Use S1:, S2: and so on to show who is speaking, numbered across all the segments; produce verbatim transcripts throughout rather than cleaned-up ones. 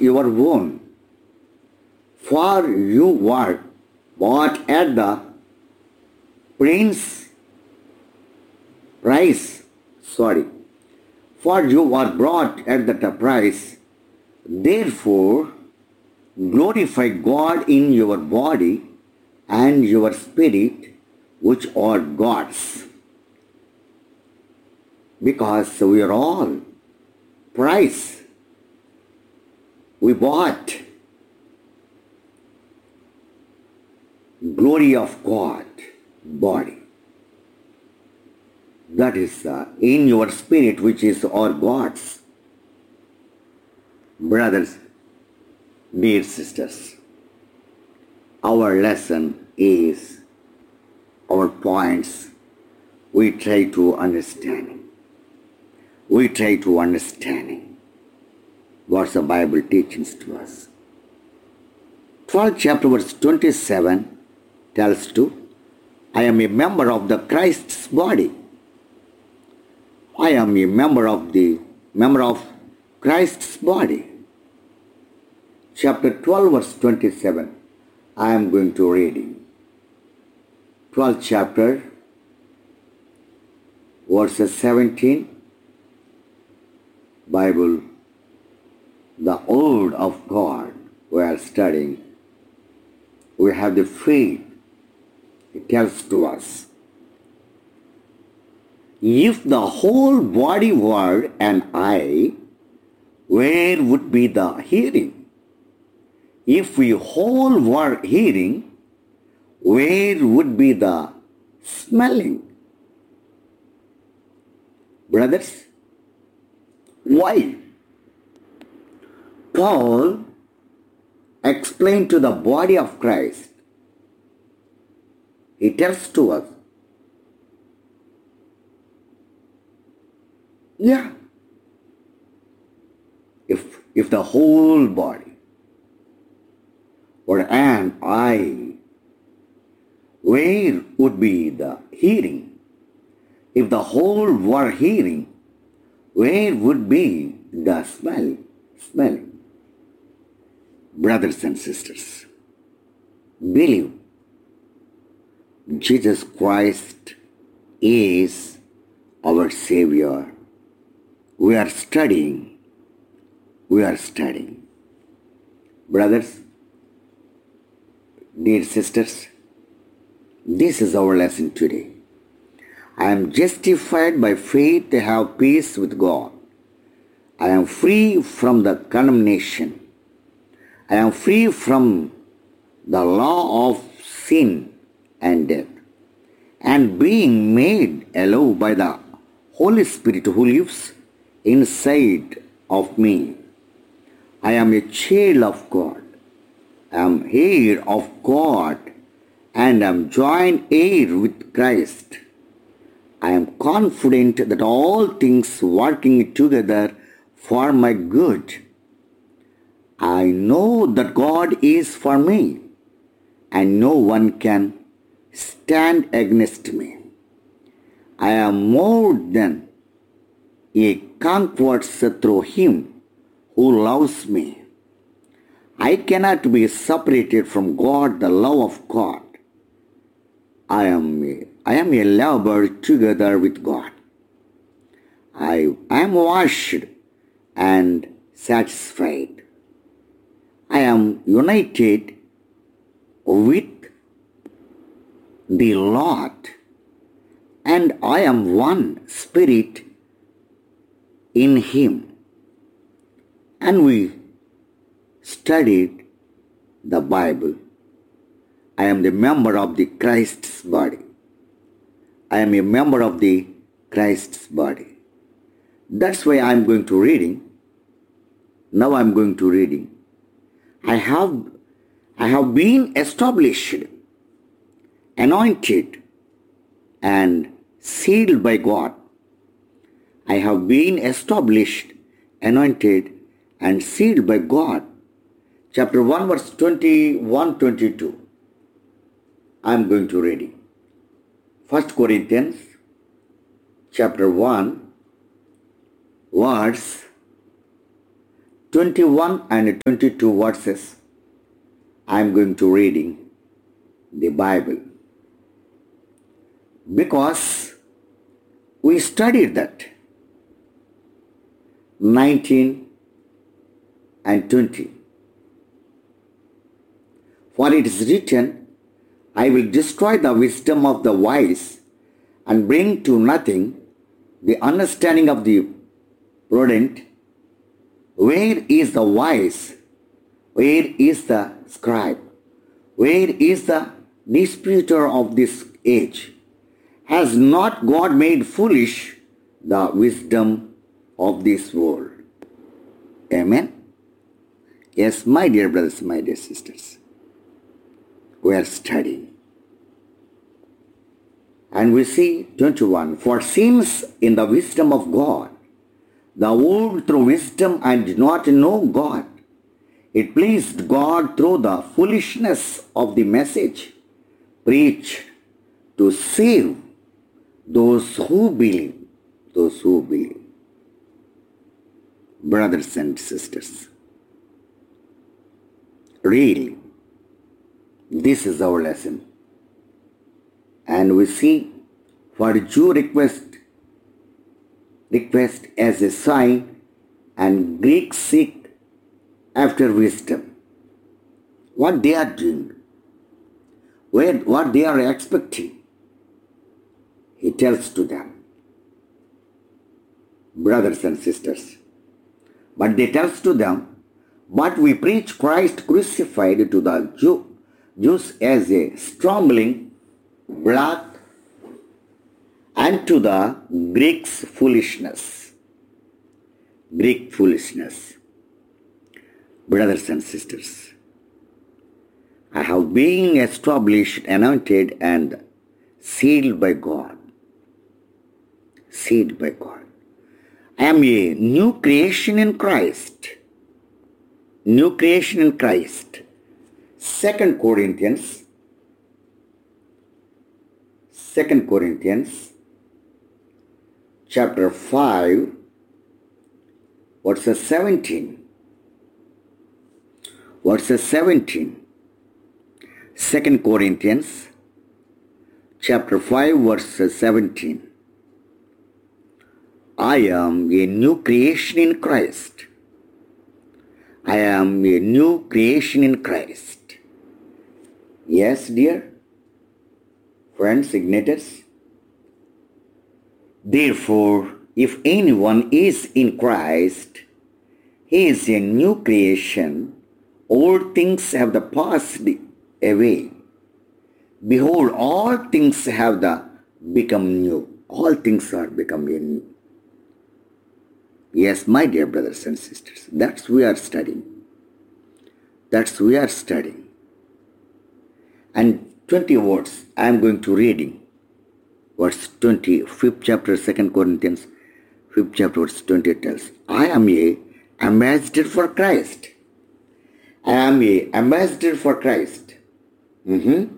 S1: not your own, for you were bought at the prince price. Sorry. For you were brought at the price. Therefore, glorify God in your body and your spirit, which are God's. Because we are all price. We bought glory of God body. That is uh, in your spirit, which is our God's. Brothers, dear sisters, our lesson is, our points, we try to understanding. We try to understanding what the Bible teaches to us. twelfth chapter verse twenty-seven tells to, I am a member of the Christ's body. I am a member of the member of Christ's body. Chapter twelve verse twenty-seven. I am going to read it. twelfth chapter verses seventeen. Bible, the Word of God we are studying. We have the faith. It tells to us, if the whole body were an eye, where would be the hearing? If we whole were hearing, where would be the smelling? Brothers, why? Paul explained to the body of Christ. He tells to us, yeah, if, if the whole body were an eye, where would be the hearing? If the whole were hearing, where would be the smell? Smelling. Brothers and sisters, believe Jesus Christ is our Savior. We are studying. We are studying. Brothers, dear sisters, this is our lesson today. I am justified by faith to have peace with God. I am free from the condemnation. I am free from the law of sin and death, and being made alive by the Holy Spirit who lives inside of me. I am a child of God. I am heir of God, and I am joint heir with Christ. I am confident that all things working together for my good. I know that God is for me, and no one can stand against me. I am more than a conqueror through Him who loves me. I cannot be separated from God, the love of God. I am a, I am a lover together with God. I, I am washed and satisfied. I am united with the Lord, and I am one spirit in Him. And we studied the Bible. I am the member of the Christ's body. I am a member of the Christ's body. That's why I am going to reading. Now I am going to reading. I have, I have been established, anointed, and sealed by God. I have been established, anointed, and sealed by God. Chapter one, verse twenty-one, twenty-two. I am going to read it. First Corinthians, chapter one, verse twenty-one and twenty-two verses. I am going to reading the Bible because we studied that nineteen and twenty. For it is written, I will destroy the wisdom of the wise and bring to nothing the understanding of the prudent. Where is the wise? Where is the scribe? Where is the disputer of this age? Has not God made foolish the wisdom of this world? Amen. Yes, my dear brothers, my dear sisters, we are studying. And we see twenty-one, for since in the wisdom of God, the world through wisdom and did not know God, it pleased God through the foolishness of the message preached to save those who believe, those who believe. Brothers and sisters, really, this is our lesson. And we see for Jew request, request as a sign and Greeks seek after wisdom. What they are doing, where, what they are expecting, he tells to them, brothers and sisters. But they tells to them, but we preach Christ crucified to the Jew, Jews as a stumbling block, and to the Greeks foolishness. Greek foolishness. Brothers and sisters, I have been established, anointed, and sealed by God. Sealed by God. I am a new creation in Christ. New creation in Christ. Second Corinthians. Second Corinthians. Chapter five. Verse seventeen. Verse seventeen. Second Corinthians. Chapter five. Verse seventeen. I am a new creation in Christ. I am a new creation in Christ. Yes, dear friends, signators. Therefore, if anyone is in Christ, he is a new creation. All things have the passed away. Behold, all things have the become new. All things are becoming new. Yes, my dear brothers and sisters, that's we are studying. That's we are studying. And twenty words I am going to reading. Verse twenty, fifth chapter, Second Corinthians, fifth chapter, verse twenty tells, I am a ambassador for Christ. I am a ambassador for Christ. Mm-hmm.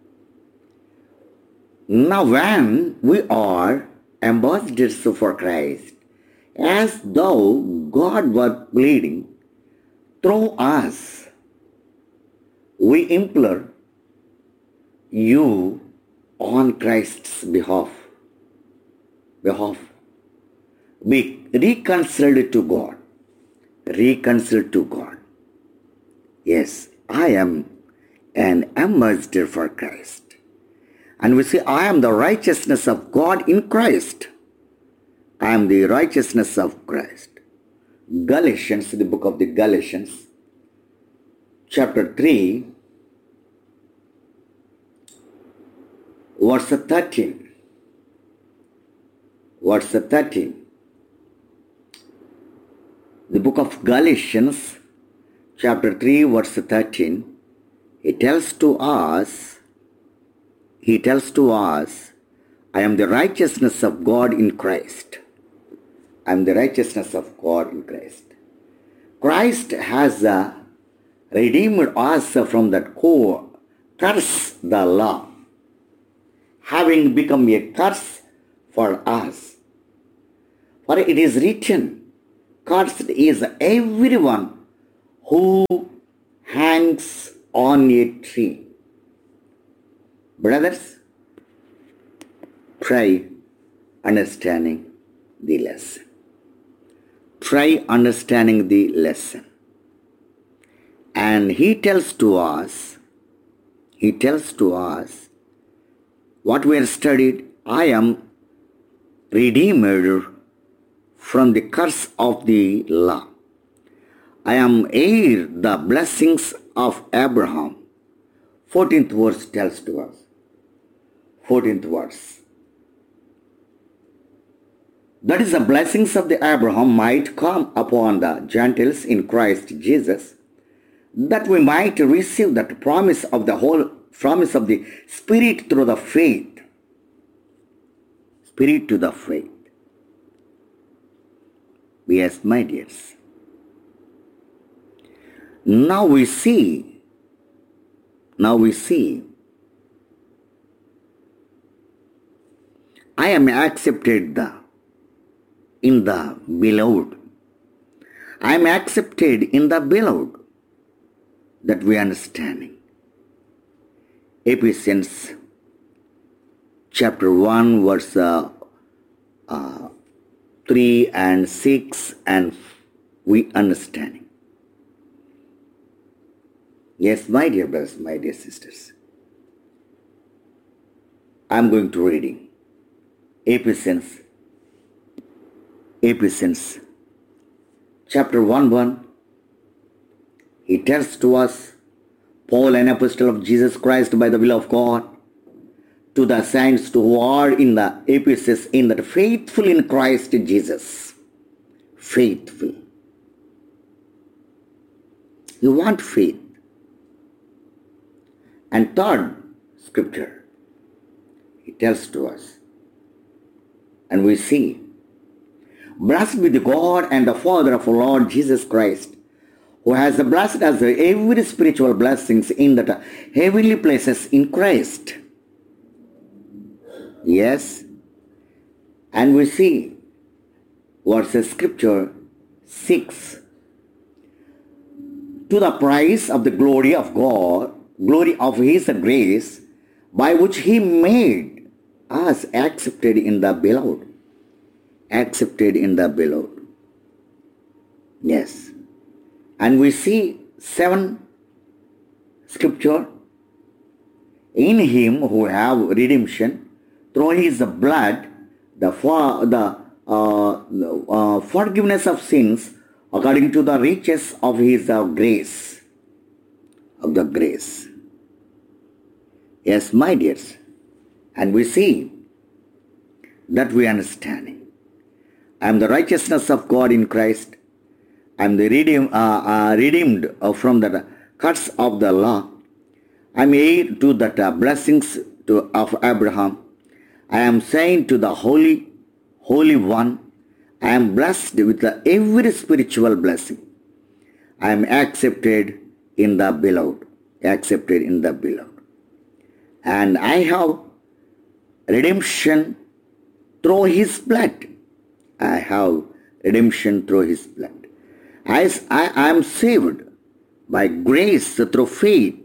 S1: Now when we are ambassadors for Christ, as though God were pleading through us, we implore you on Christ's behalf, behalf, be reconciled to God, reconciled to God. Yes, I am an ambassador for Christ. And we say, I am the righteousness of God in Christ. I am the righteousness of Christ. Galatians, the book of the Galatians, chapter three, verse thirteen. Verse thirteen. The book of Galatians, chapter three, verse thirteen, it tells to us, he tells to us, I am the righteousness of God in Christ. I am the righteousness of God in Christ. Christ has uh, redeemed us from that core, curse the law, having become a curse for us. For it is written, cursed is everyone who hangs on a tree. Brothers, try understanding the lesson. Try understanding the lesson. And he tells to us, he tells to us what we have studied, I am redeemed from the curse of the law. I am heir the blessings of Abraham. fourteenth verse tells to us. fourteenth verse. That is, the blessings of the Abraham might come upon the Gentiles in Christ Jesus, that we might receive that promise of the whole promise of the Spirit through the faith. Spirit to the faith. Yes, my dears. Now we see, now we see, I am accepted the, in the beloved. I am accepted in the beloved. That we are understanding. Ephesians chapter one verse uh, uh, three and six, and we understanding. Yes, my dear brothers, my dear sisters. I am going to reading Ephesians, Ephesians chapter one one. He tells to us, Paul, an apostle of Jesus Christ by the will of God, to the saints who are in the Ephesus, in that faithful in Christ Jesus. Faithful. You want faith. And third scripture, he tells to us, and we see, blessed be the God and the Father of our Lord Jesus Christ, who has blessed us with every spiritual blessings in the heavenly places in Christ. Yes. And we see verses scripture six. To the praise of the glory of God, glory of his grace, by which he made us accepted in the beloved. Accepted in the beloved. Yes. And we see seven scripture. In him who have redemption through his blood, the for, the uh, uh, forgiveness of sins according to the riches of his uh, grace. Of the grace. Yes, my dears. And we see that we understanding. I am the righteousness of God in Christ. I am the redeem, uh, uh, redeemed uh, from the curse of the law. I am heir to the uh, blessings to, of Abraham. I am saying to the Holy, Holy One, I am blessed with the every spiritual blessing. I am accepted in the beloved. Accepted in the beloved. And I have redemption through his blood. I have redemption through his blood. As I am saved by grace through faith.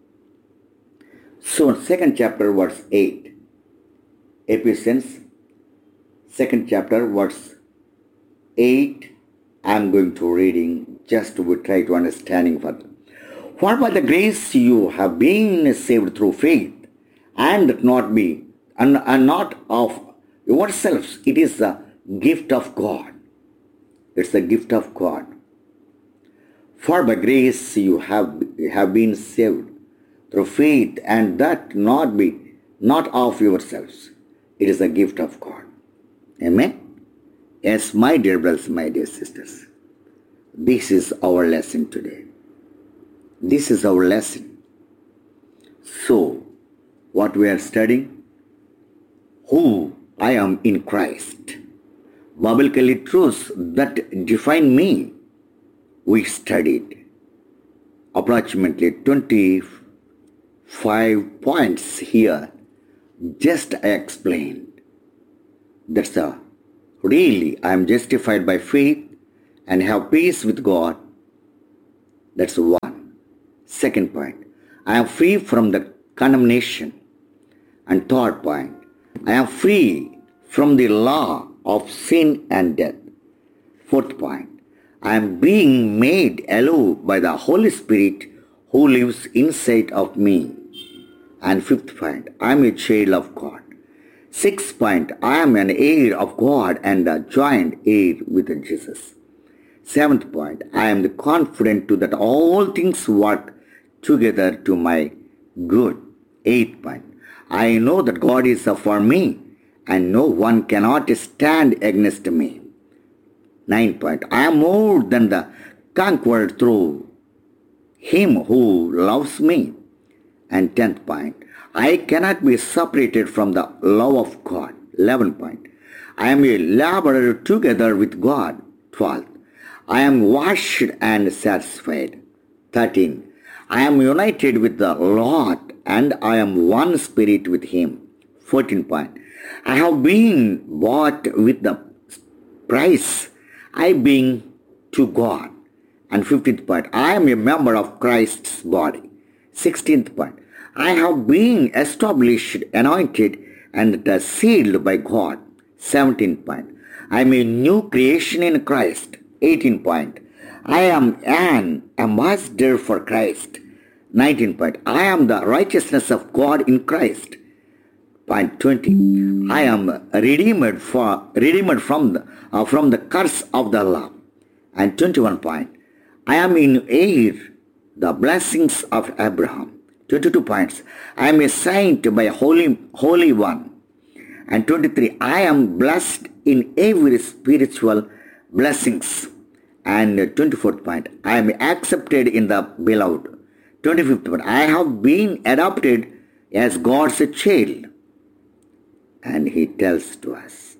S1: So, second chapter, verse eight. Ephesians, second chapter, verse eight. I am going to reading just to try to understanding further. For by the grace you have been saved through faith, and not be, and, and not of yourselves. It is the gift of God. It's the gift of God. For by grace you have, have been saved through faith, and that not be, not of yourselves. It is a gift of God. Amen? Yes, my dear brothers, my dear sisters. This is our lesson today. This is our lesson. So, what we are studying? Who I am in Christ. Biblically truths that define me. We studied approximately twenty-five points here. Just I explained. That's a really I am justified by faith and have peace with God. That's one. Second point, I am free from the condemnation. And third point, I am free from the law of sin and death. Fourth point, I am being made alive by the Holy Spirit who lives inside of me. And fifth point, I am a child of God. Sixth point, I am an heir of God and a joint heir with Jesus. Seventh point, I am confident to that all things work together to my good. Eighth point, I know that God is for me and no one cannot stand against me. Ninth point, I am more than the conqueror through him who loves me. And tenth point, I cannot be separated from the love of God. Eleventh point, I am a laborer together with God. Twelfth, I am washed and satisfied. Thirteen, I am united with the Lord and I am one spirit with him. Fourteenth point, I have been bought with the price, I being to God. And fifteenth point, I am a member of Christ's body. Sixteenth point, I have been established, anointed, and sealed by God. Seventeenth point, I am a new creation in Christ. Eighteenth point, I am an ambassador for Christ. Nineteenth point, I am the righteousness of God in Christ. Point twenty, I am redeemed for redeemed from the uh, from the curse of the law. And twenty-one point, I am in heir the blessings of Abraham. twenty-two points, I am a saint by Holy Holy One. And twenty-three, I am blessed in every spiritual blessings. And twenty-fourth point, I am accepted in the beloved. twenty-fifth point, I have been adopted as God's child. And he tells to us,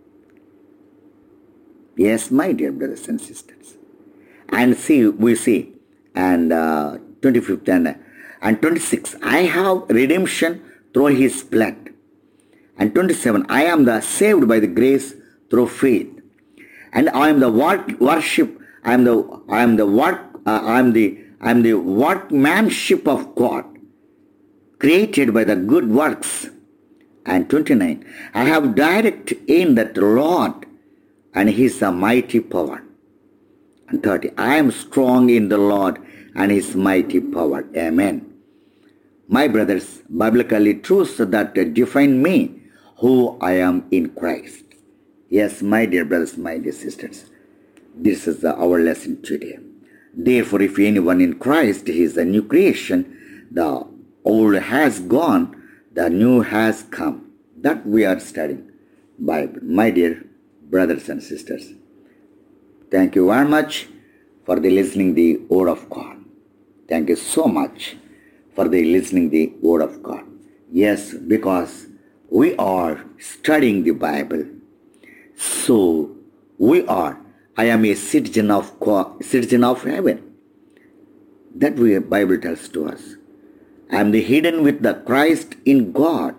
S1: yes, my dear brothers and sisters. And see, we see, and uh, twenty-fifth and, and twenty-sixth, I have redemption through his blood. And twenty-seven, I am the saved by the grace through faith. And I am the work, worship, I am the, I am the work, uh, I am the, I am the workmanship of God, created by the good works. And twenty-nine, I have direct in that Lord and his mighty power. And thirty, I am strong in the Lord and his mighty power. Amen. My brothers, biblically truths that define me, who I am in Christ. Yes, my dear brothers, my dear sisters, this is the, our lesson today. Therefore, if anyone in Christ is a new creation, the old has gone, the new has come. That we are studying Bible. My dear brothers and sisters, thank you very much for the listening the word of God. Thank you so much for the listening the word of God. Yes, because we are studying the Bible. So we are, I am a citizen of God, citizen of heaven. That the Bible tells to us. I am the hidden with the Christ in God.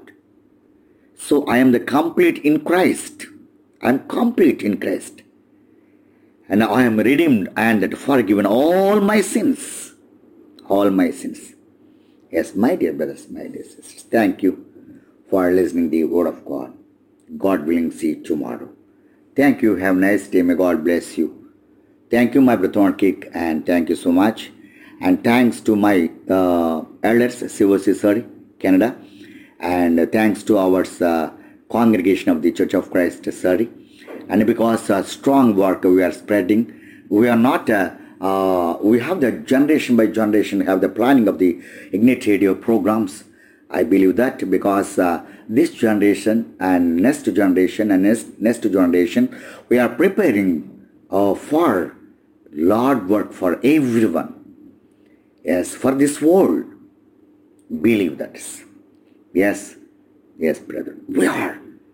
S1: So I am the complete in Christ. I am complete in Christ. And I am redeemed and forgiven all my sins. All my sins. Yes, my dear brothers, my dear sisters, thank you for listening the word of God. God willing, see you tomorrow. Thank you. Have a nice day. May God bless you. Thank you, my brother Kick, and thank you so much. And thanks to my uh, elders, C O C, sorry, Canada. And uh, thanks to our uh, congregation of the Church of Christ, sorry. And because uh, strong work we are spreading, we are not, uh, uh, we have the generation by generation, have the planning of the Ignite Radio programs. I believe that because uh, this generation and next generation and next, next generation, we are preparing uh, for Lord work for everyone. Yes, for this world. Believe that. Yes, yes, brother. We are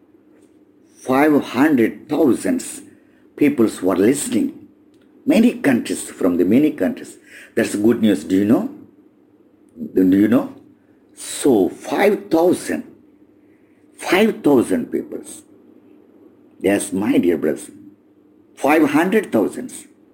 S1: five hundred thousand people who are listening. Many countries, from the many countries. That's good news. Do you know? Do you know? So, five thousand. five thousand people. Yes, my dear brothers. five hundred thousand.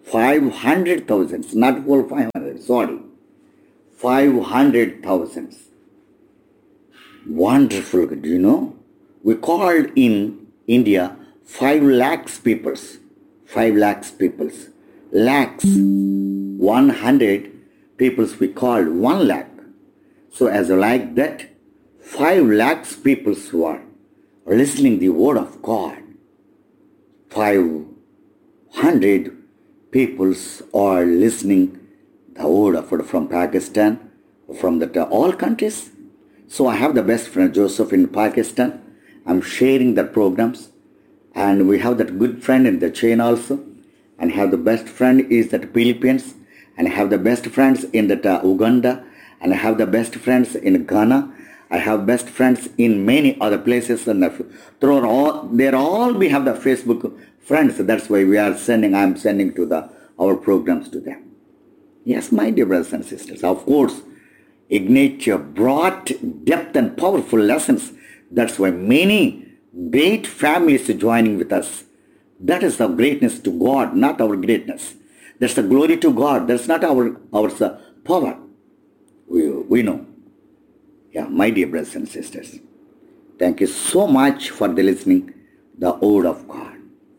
S1: five hundred thousands, not whole five hundred, sorry. five hundred thousands. Wonderful, do you know? We called in India five lakhs peoples. five lakhs peoples. Lakhs. one hundred peoples we called one lakh. So as like that, five lakhs peoples who are listening the word of God. five hundred peoples are listening the word of God from Pakistan, from the all countries. So I have the best friend Joseph in Pakistan. I'm sharing the programs, and we have that good friend in the chain also, and have the best friend is that Philippines, and I have the best friends in that uh, Uganda, and I have the best friends in Ghana. I have best friends in many other places, and throughout all, they're all we have the Facebook friends. That's why we are sending. I'm sending to the our programs to them. Yes, my dear brothers and sisters. Of course, Ignatius brought depth and powerful lessons. That's why many great families are joining with us. That is the greatness to God, not our greatness. That's the glory to God. That's not our our uh, power. We we know. Yeah, my dear brothers and sisters, thank you so much for the listening the word of God.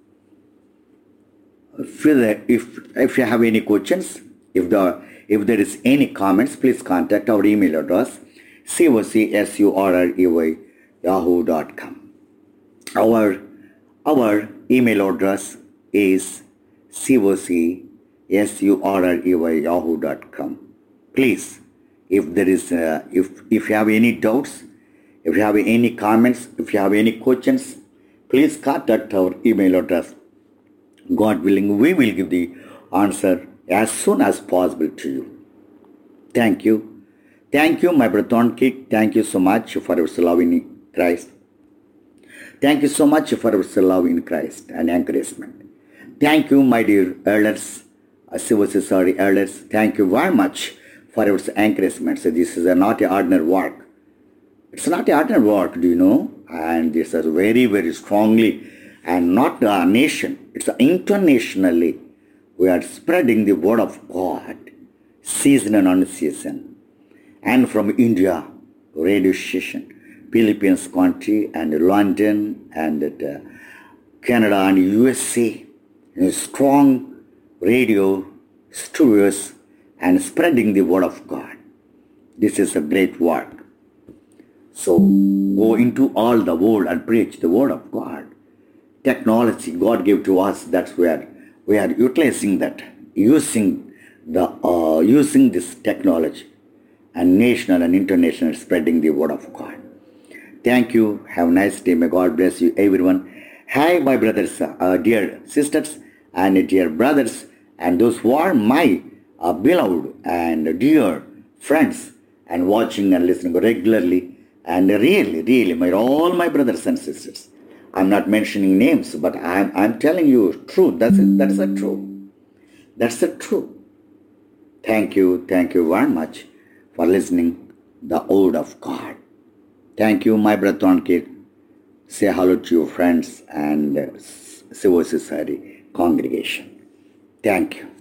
S1: If, if, if you have any questions, if the if there is any comments, please contact our email address, c o c s u r r e y yahoo dot com. Our, our email address is c o c s u r r e y yahoo dot com. Please, if there is, uh, if, if you have any doubts, if you have any comments, if you have any questions, please contact our email address. God willing, we will give the answer as soon as possible to you. Thank you. Thank you, my brother Tonki. Thank you so much for your love in Christ. Thank you so much for your love in Christ and encouragement. Thank you, my dear elders, sorry, elders. Thank you very much for your encouragement. So this is a not an ordinary work. It's not an ordinary work, do you know? And this is very, very strongly, and not a nation. It's internationally. We are spreading the word of God, season and unseason. And from India, radio station, Philippines country, and London, and uh, Canada, and U S A. You know, strong radio studios and spreading the word of God. This is a great work. So go into all the world and preach the word of God. Technology God gave to us, that's where we are utilizing that, using the uh, using this technology, and national and international spreading the word of God. Thank you. Have a nice day. May God bless you, everyone. Hi, my brothers, uh, dear sisters, and dear brothers, and those who are my uh, beloved and dear friends, and watching and listening regularly, and really, really, my all my brothers and sisters. I'm not mentioning names, but I'm I'm telling you truth. That's it. That's the truth. That's the truth. Thank you, thank you very much for listening the word of God. Thank you, my brother Tonkit. Say hello to your friends and uh, civil society congregation. Thank you.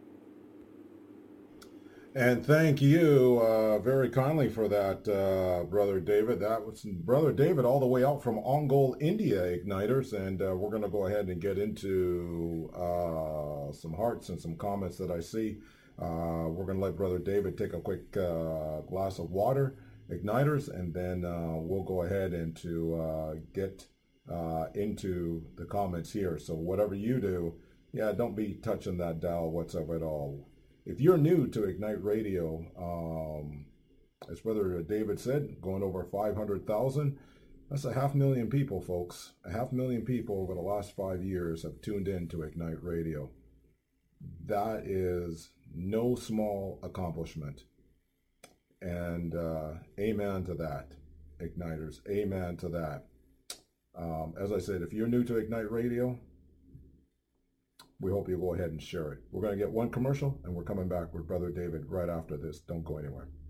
S2: And thank you uh, very kindly for that, uh, Brother David. That was Brother David all the way out from Ongole, India, Igniters. And uh, we're going to go ahead and get into uh, some hearts and some comments that I see. Uh, we're going to let Brother David take a quick uh, glass of water, Igniters, and then uh, we'll go ahead and to uh, get uh, into the comments here. So whatever you do, yeah, don't be touching that dial whatsoever at all. If you're new to Ignite Radio, um, as Brother David said, going over five hundred thousand, that's a half million people, folks. A half million people over the last five years have tuned in to Ignite Radio. That is no small accomplishment. And uh, amen to that, Igniters. Amen to that. Um, as I said, if you're new to Ignite Radio, we hope you go ahead and share it. We're going to get one commercial, and we're coming back with Brother David right after this. Don't go anywhere.